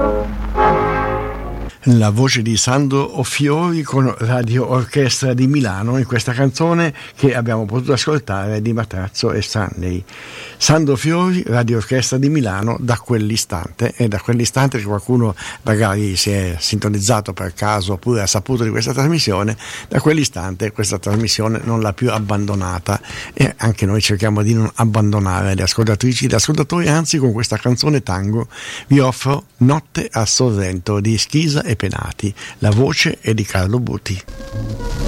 La voce di Sandro Fiori con Radio Orchestra di Milano in questa canzone che abbiamo potuto ascoltare di Matrazzo e Sunday. Sandro Fiori, Radio Orchestra di Milano, da quell'istante, e da quell'istante che qualcuno magari si è sintonizzato per caso oppure ha saputo di questa trasmissione, da quell'istante questa trasmissione non l'ha più abbandonata, e anche noi cerchiamo di non abbandonare le ascoltatrici e gli ascoltatori, anzi con questa canzone tango vi offro Notte a Sorrento di Schisa e Penati, la voce è di Carlo Buti.